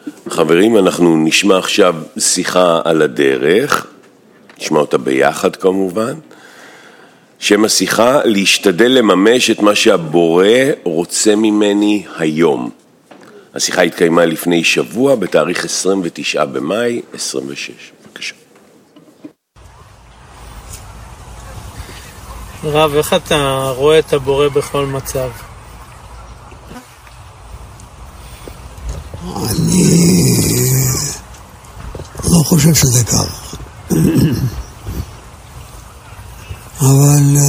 חברים, אנחנו נשמע עכשיו שיחה על הדרך, נשמע אותה ביחד כמובן. שם השיחה, להשתדל לממש את מה שהבורא רוצה ממני היום. השיחה התקיימה לפני שבוע, בתאריך 29 במאי 26. בבקשה. רב, איך אתה רואה את הבורא בכל מצב? אני לא חושב שזה כך. אבל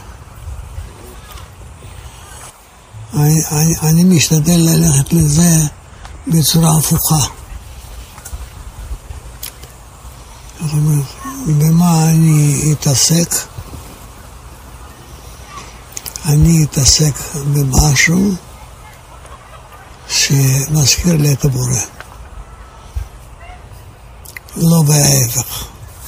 אני משתדל ללכת לזה בצורה הפוכה. זאת אומרת, במה אני אתעסק? אני אתעסק במשהו שמזכיר לי את הבורא. לא בהפך.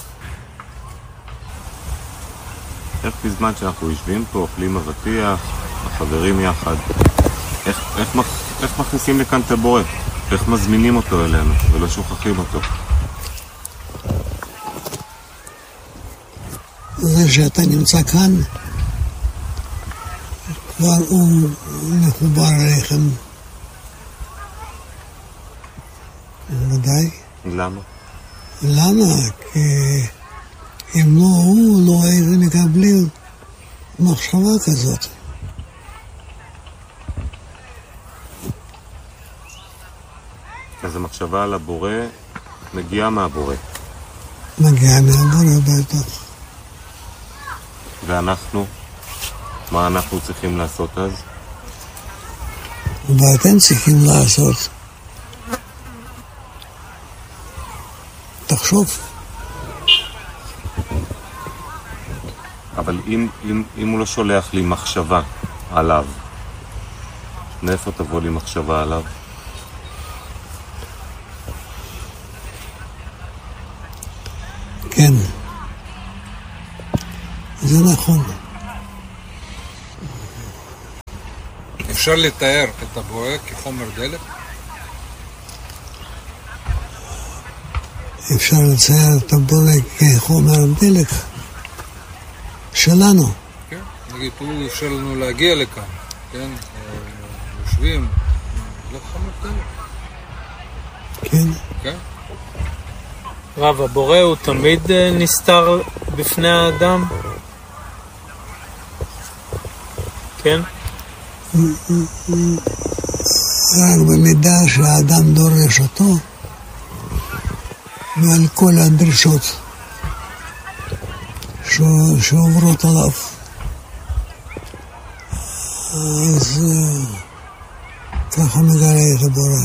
איך בזמן שאנחנו יושבים פה, אוכלים אבטיח, החברים יחד, איך מכניסים לכאן את הבורא? איך מזמינים אותו אלינו ולא שוכחים אותו? זה שאתה נמצא כאן, כבר הוא מחובר אליכם. ודאי. למה? למה? כי אם לא הוא, לא הייתם מקבלים מחשבה כזאת. אז המחשבה על הבורא מגיעה מהבורא. מגיעה מהבורא בטח. ואנחנו? מה אנחנו צריכים לעשות אז? ואתם צריכים לעשות. תחשוב. אבל אם הוא לא שולח לי מחשבה עליו, מאיפה תבוא לי מחשבה עליו? כן. זה נכון. אפשר לתאר את הבורא כחומר דלק? אפשר לצייר את הבורא כחומר דלק שלנו. כן, נגיד, הוא אפשר לנו להגיע לכאן, כן? יושבים, לא חומר דלק. כן. כן? רב, הבורא הוא תמיד נסתר בפני האדם? כן? רק במידה שהאדם דורש אותו ועל כל הדרישות שעוברות עליו, אז ככה מגלה את הבורא.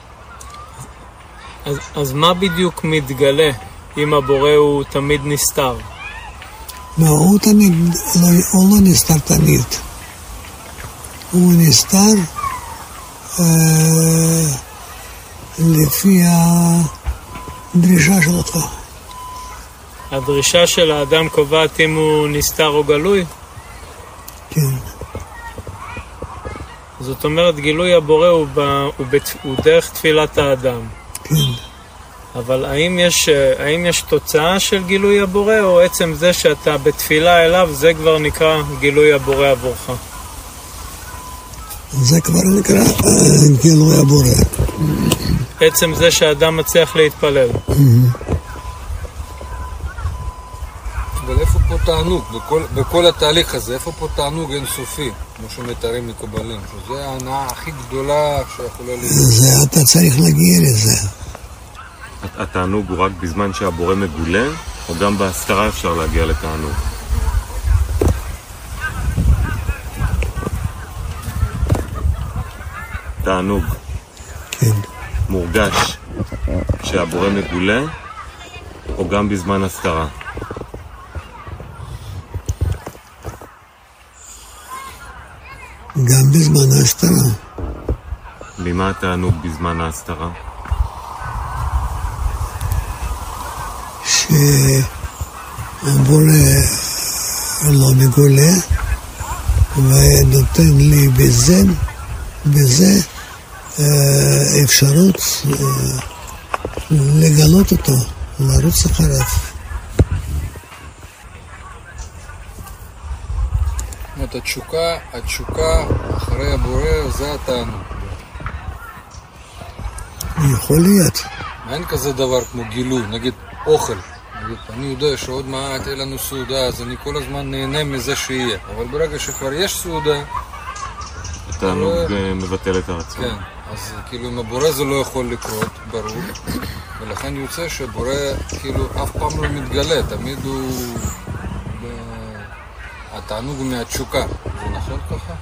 אז מה בדיוק מתגלה אם הבורא הוא תמיד נסתר? לא, הוא לא נסתר תמיד. הוא נסתר לפי הדרישה שלך. הדרישה של האדם קובעת אם הוא נסתר או גלוי? כן. זאת אומרת, גילוי הבורא הוא דרך תפילת האדם. כן. אבל האם יש תוצאה של גילוי הבורא, או עצם זה שאתה בתפילה אליו, זה כבר נקרא גילוי הבורא עבורך? זה כבר נקרא גילוי הבורא. עצם זה שהאדם מצליח להתפלל. אבל איפה פה תענוג? בכל התהליך הזה, איפה פה תענוג אינסופי, כמו שמתארים מקובלים? שזה ההנאה הכי גדולה שיכולה להיות. זה אתה צריך להגיע לזה. התענוג הוא רק בזמן שהבורא מגולה, או גם בהסתרה אפשר להגיע לתענוג? תענוג. כן. מורגש שהבורא מגולה, או גם בזמן הסתרה? גם בזמן ההסתרה. ממה התענוג בזמן ההסתרה? שהבורא לא מגולה ונותן לי בזה אפשרות לגלות אותו, לרוץ אחריו. זאת התשוקה אחרי הבורא זה התענוג. יכול להיות. אין כזה דבר כמו גילוי, נגיד אוכל. נגיד, אני יודע שעוד מעט אין לנו סעודה, אז אני כל הזמן נהנה מזה שיהיה. אבל ברגע שכבר יש סעודה... התענוג מבטל את הרצון. כן, אז כאילו עם הבורא זה לא יכול לקרות, ברור. ולכן יוצא שבורא כאילו אף פעם לא מתגלה, תמיד הוא... התענוג הוא מהתשוקה, זה נכון ככה?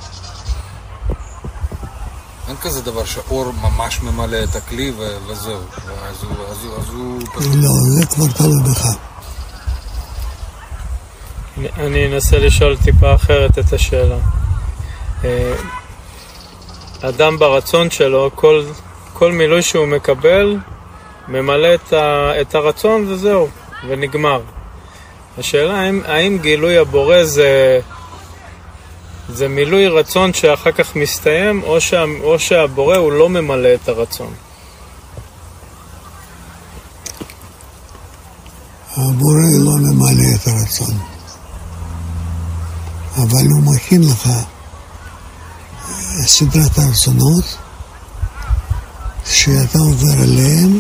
אין כזה דבר שהאור ממש ממלא את הכלי וזהו, אז הוא... לא, זה כבר תלוי בך. אני אנסה לשאול טיפה אחרת את השאלה. אדם ברצון שלו, כל מילוי שהוא מקבל, ממלא את הרצון וזהו, ונגמר. השאלה האם גילוי הבורא זה מילוי רצון שאחר כך מסתיים, או שהבורא הוא לא ממלא את הרצון. הבורא לא ממלא את הרצון, אבל הוא מכין לך סדרת הרצונות שאתה עובר עליהם,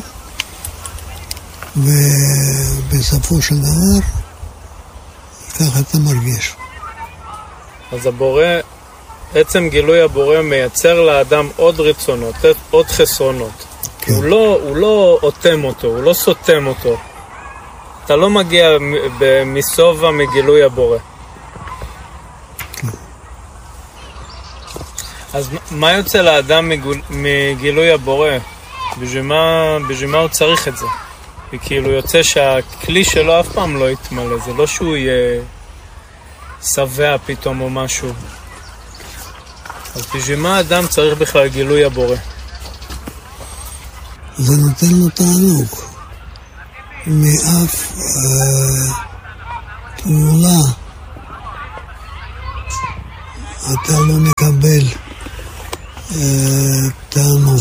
ובסופו של דבר ככה אתה מרגיש. אז הבורא, עצם גילוי הבורא מייצר לאדם עוד רצונות, עוד חסרונות. כן. הוא לא אוטם אותו, הוא לא סותם אותו. אתה לא מגיע מסובה מגילוי הבורא. כן. אז מה יוצא לאדם מגילוי הבורא? בשביל מה הוא צריך את זה? וכאילו יוצא שהכלי שלו אף פעם לא יתמלא, זה לא שהוא יהיה שבע פתאום או משהו. אז בשביל מה האדם צריך בכלל גילוי הבורא? זה נותן לו תענוג. מאף פעולה אתה לא מקבל תענוג.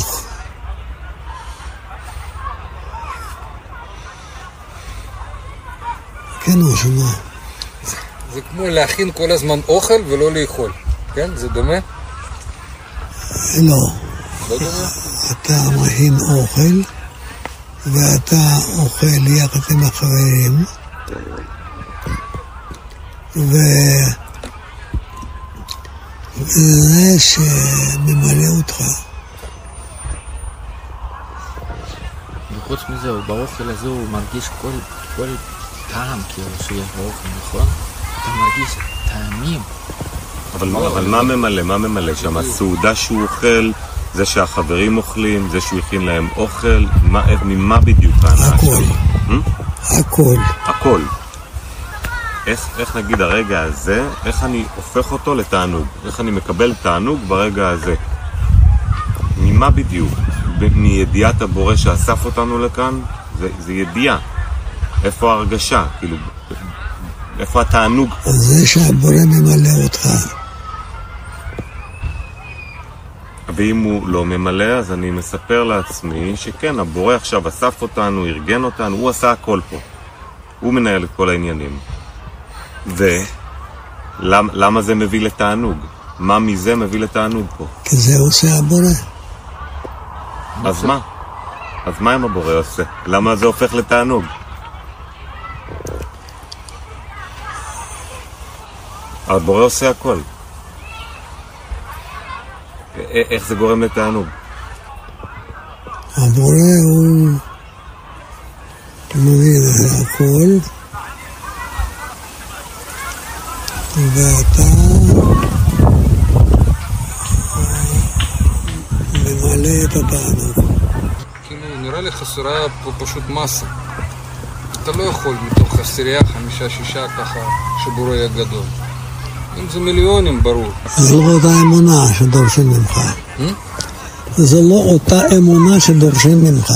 כן או שמה? זה כמו להכין כל הזמן אוכל ולא לאכול, כן? זה דומה? לא. לא דומה? אתה מכין אוכל ואתה אוכל יחד עם החברים וזה שממלא אותך. וחוץ מזה, באוכל הזה הוא מרגיש כל טעם כאילו שיש באוכל, נכון? אתה מרגיש טעמים. אבל מה ממלא? מה ממלא שם? הסעודה שהוא אוכל, זה שהחברים אוכלים, זה שהוא הכין להם אוכל, ממה בדיוק ההנאה שלו? הכל. איך נגיד הרגע הזה, איך אני הופך אותו לתענוג? איך אני מקבל תענוג ברגע הזה? ממה בדיוק? מידיעת הבורא שאסף אותנו לכאן? זה ידיעה. איפה ההרגשה? כאילו, איפה התענוג פה? זה שהבורא ממלא אותך. ואם הוא לא ממלא, אז אני מספר לעצמי שכן, הבורא עכשיו אסף אותנו, ארגן אותנו, הוא עשה הכל פה. הוא מנהל את כל העניינים. ולמה זה מביא לתענוג? מה מזה מביא לתענוג פה? כי זה עושה הבורא. אז מה? אז מה אם הבורא עושה? למה זה הופך לתענוג? הבורא עושה הכל. איך זה גורם לתענוג? הבורא הוא מביא הכל ואתה ממלא את התענוג. כאילו נראה לי חסרה פה פשוט מסה. אתה לא יכול מתוך עשירייה 5-6 ככה שבורא יהיה גדול. אם זה מיליונים ברור. זה לא אותה אמונה שדורשים ממך. זה לא אותה אמונה שדורשים ממך.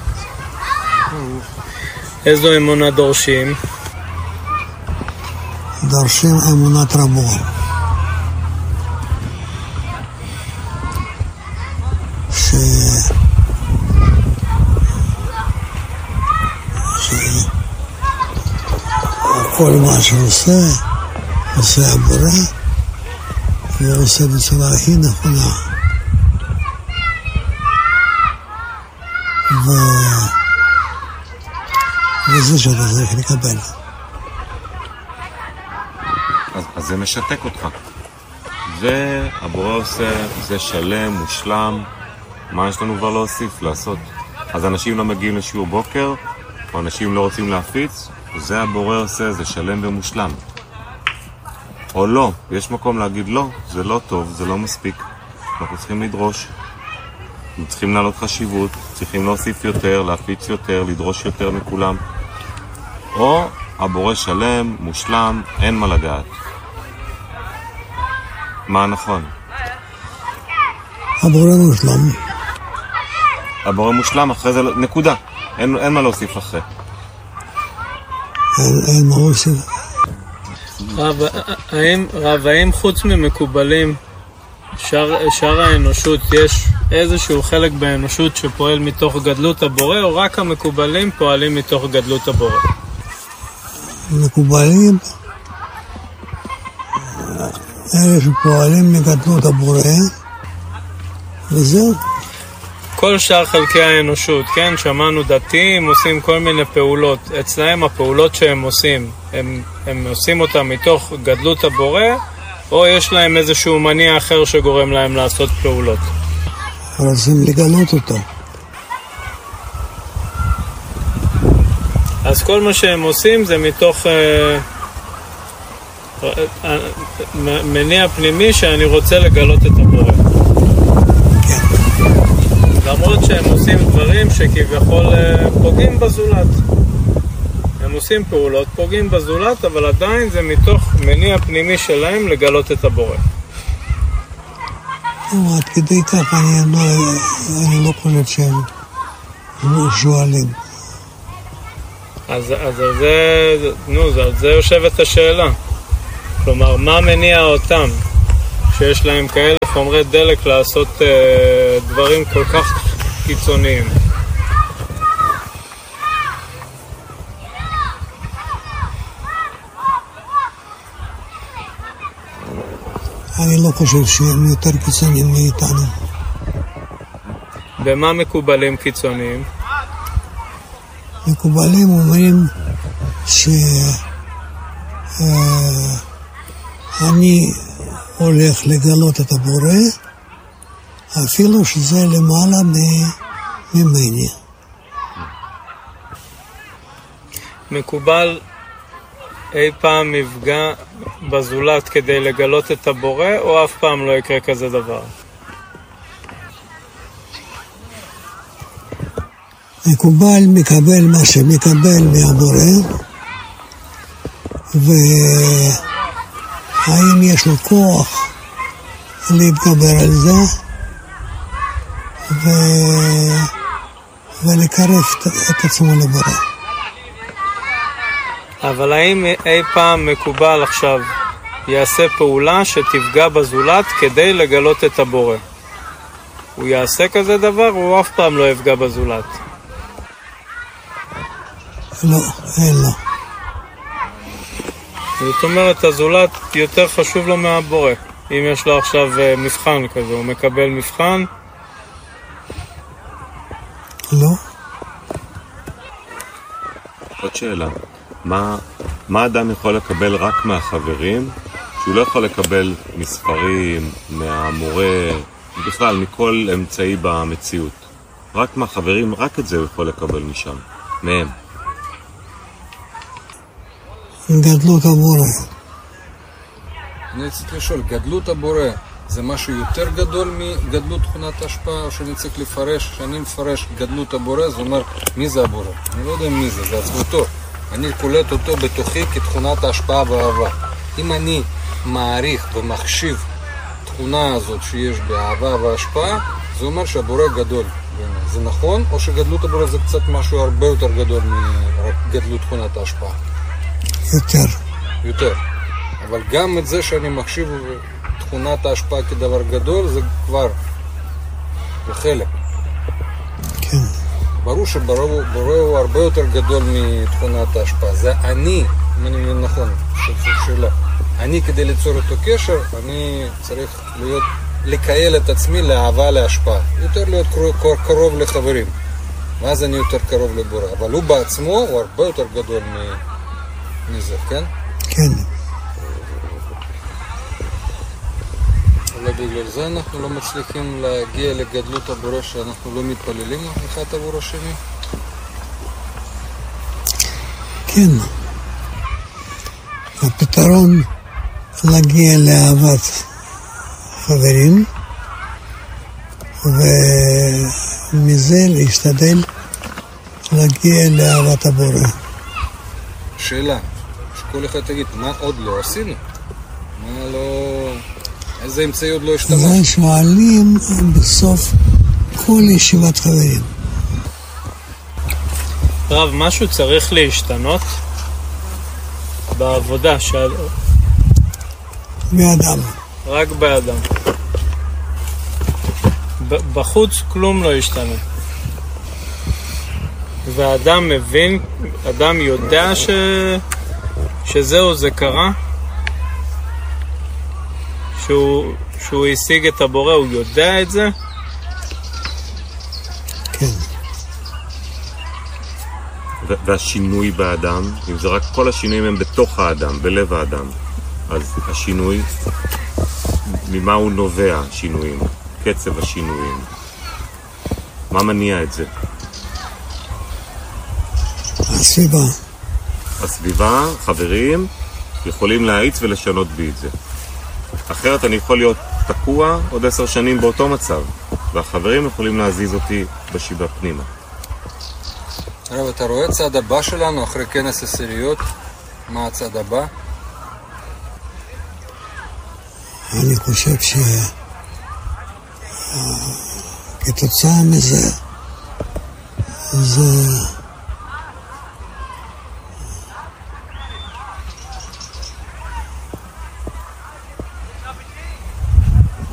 איזו אמונה דורשים? דורשים אמונת רבו. כל מה שעושה, עושה הבורא, והוא עושה בצורה הכי נכונה. וזה שאתה צריך לקבל. אז זה משתק אותך. והבורא עושה, זה שלם, מושלם, מה יש לנו כבר להוסיף, לעשות? אז אנשים לא מגיעים לשיעור בוקר, או אנשים לא רוצים להפיץ, זה הבורא עושה, זה שלם ומושלם. או לא, יש מקום להגיד לא, זה לא טוב, זה לא מספיק. אנחנו צריכים לדרוש, אנחנו צריכים לעלות חשיבות, צריכים להוסיף יותר, להפיץ יותר, לדרוש יותר מכולם. או הבורא שלם, מושלם, אין מה לגעת. מה נכון? הבורא מושלם. הבורא מושלם, אחרי זה נקודה. אין מה להוסיף אחרי. אין מה להוסיף. רב, האם חוץ ממקובלים, שאר האנושות, יש איזשהו חלק באנושות שפועל מתוך גדלות הבורא, או רק המקובלים פועלים מתוך גדלות הבורא? מקובלים, אלה שפועלים מגדלות הבורא, וזהו. כל שאר חלקי האנושות, כן? שמענו דתיים, עושים כל מיני פעולות. אצלהם הפעולות שהם עושים, הם עושים אותם מתוך גדלות הבורא, או יש להם איזשהו מניע אחר שגורם להם לעשות פעולות? רוצים לגלות אותו. אז כל מה שהם עושים זה מתוך מניע פנימי שאני רוצה לגלות את הבורא. כן. למרות שהם עושים דברים שכביכול פוגעים בזולת. הם עושים פעולות, פוגעים בזולת, אבל עדיין זה מתוך מניע פנימי שלהם לגלות את הבורא. עד כדי כך אני לא חושב שהם שואלים. אז זה יושבת השאלה. כלומר, מה מניע אותם שיש להם כאלה חומרי דלק לעשות דברים כל כך קיצוניים? אני לא חושב שהם יותר קיצוניים מאיתנו. במה מקובלים קיצוניים? מקובלים אומרים אני הולך לגלות את הבורא אפילו שזה למעלה ממני. מקובל אי פעם יפגע בזולת כדי לגלות את הבורא, או אף פעם לא יקרה כזה דבר? מקובל מקבל מה שמקבל מהבורא, והאם יש לו כוח להתגבר על זה ולקרב את עצמו לבורא. אבל האם אי פעם מקובל עכשיו יעשה פעולה שתפגע בזולת כדי לגלות את הבורא? הוא יעשה כזה דבר, או הוא אף פעם לא יפגע בזולת? לא, אין לו. זאת אומרת, הזולת יותר חשוב לו מהבורא. אם יש לו עכשיו מבחן כזה, הוא מקבל מבחן? לא. עוד שאלה. מה אדם יכול לקבל רק מהחברים, שהוא לא יכול לקבל מספרים, מהמורה, בכלל מכל אמצעי במציאות? רק מהחברים, רק את זה הוא יכול לקבל משם, מהם. גדלות הבורא. אני צריך לשאול, גדלות הבורא זה משהו יותר גדול מגדלות תכונת ההשפעה, או שאני צריך לפרש, כשאני מפרש גדלות הבורא, זה אומר מי זה הבורא? אני לא יודע מי זה, זה עצמותו. אני קולט אותו בתוכי כתכונת ההשפעה והאהבה. אם אני מעריך ומחשיב תכונה הזאת שיש באהבה וההשפעה, זה אומר שהבורא גדול. זה נכון? או שגדלות הבורא זה קצת משהו הרבה יותר גדול מגדלות תכונת ההשפעה? יותר. אבל גם את זה שאני מחשיב תכונת ההשפעה כדבר גדול, זה כבר בחלק. כן. ברור שבורא הוא הרבה יותר גדול מתכונת ההשפעה. זה אני, אם אני מבין נכון, שאלה. אני כדי ליצור אותו קשר, אני צריך לקייל את עצמי לאהבה להשפעה. יותר להיות קרוב לחברים. ואז אני יותר קרוב לבורא. אבל הוא בעצמו הוא הרבה יותר גדול מזה, כן? כן. אולי בגלל זה אנחנו לא מצליחים להגיע לגדלות הבורא שאנחנו לא מתפללים אחד עבור השני? כן. הפתרון להגיע לאהבת חברים ומזה להשתדל להגיע לאהבת הבורא. שאלה, שכל אחד תגיד, מה עוד לא עשינו? מה לא... איזה אמצעי עוד לא השתמש? זה שואלים בסוף כל ישיבת חברים. רב, משהו צריך להשתנות בעבודה באדם. רק באדם. בחוץ כלום לא השתנה. והאדם מבין, אדם יודע שזהו, זה קרה. שהוא השיג את הבורא, הוא יודע את זה? כן. והשינוי באדם, אם זה רק כל השינויים הם בתוך האדם, בלב האדם, אז השינוי, ממה הוא נובע השינויים? קצב השינויים. מה מניע את זה? הסביבה. הסביבה, חברים, יכולים להאיץ ולשנות בי את זה. אחרת אני יכול להיות תקוע עוד 10 שנים באותו מצב, והחברים יכולים להזיז אותי בשיבה פנימה. רב, אתה רואה את הצד הבא שלנו אחרי כנס עשיריות? מה הצד הבא? אני חושב שכתוצאה מזה זה